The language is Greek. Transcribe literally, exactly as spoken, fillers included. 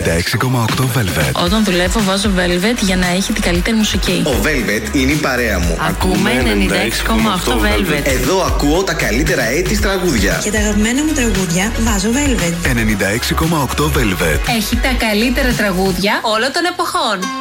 ενενήντα έξι κόμμα οκτώ Velvet. Όταν δουλεύω βάζω Velvet για να έχει την καλύτερη μουσική. Ο Velvet είναι η παρέα μου. Ακούμε ενενήντα έξι κόμμα οκτώ Velvet. Εδώ ακούω τα καλύτερα έτη τραγούδια. Και τα αγαπημένα μου τραγούδια βάζω Velvet. ενενήντα έξι κόμμα οκτώ Velvet. Έχει τα καλύτερα τραγούδια όλων των εποχών.